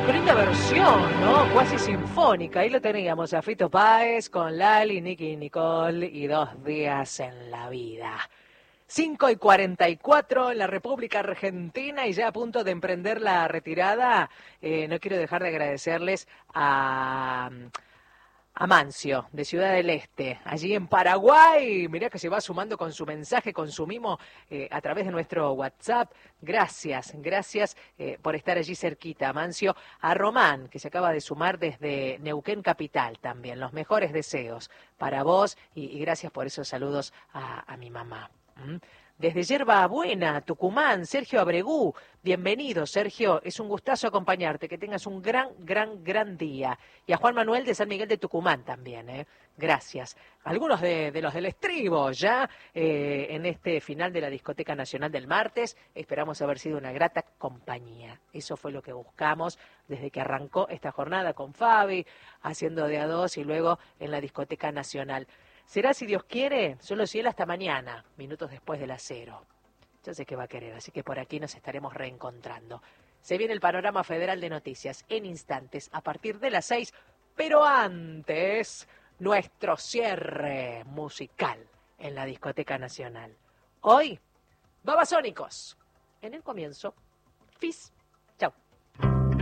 Qué linda versión, ¿no? Cuasi sinfónica. Ahí lo teníamos a Fito Páez con Lali, Nicky Nicole y 2 días en la vida. 5:44 en la República Argentina y ya a punto de emprender la retirada. No quiero dejar de agradecerles a Mancio, de Ciudad del Este, allí en Paraguay. Mirá que se va sumando con su mensaje, con su mimo a través de nuestro WhatsApp. Gracias por estar allí cerquita, Mancio. A Román, que se acaba de sumar desde Neuquén Capital también. Los mejores deseos para vos y gracias por esos saludos a mi mamá. Desde Yerba Buena, Tucumán, Sergio Abregú. Bienvenido, Sergio. Es un gustazo acompañarte. Que tengas un gran día. Y a Juan Manuel de San Miguel de Tucumán también, ¿eh? Gracias. Algunos de los del estribo ya en este final de la Discoteca Nacional del martes. Esperamos haber sido una grata compañía. Eso fue lo que buscamos desde que arrancó esta jornada con Fabi, haciendo de a dos y luego en la Discoteca Nacional. Será, si Dios quiere, solo si él hasta mañana, minutos después de las 0. Yo sé que va a querer, así que por aquí nos estaremos reencontrando. Se viene el panorama federal de noticias en instantes, a partir de las 6, pero antes, nuestro cierre musical en la Discoteca Nacional. Hoy, Babasónicos. En el comienzo, Fizz.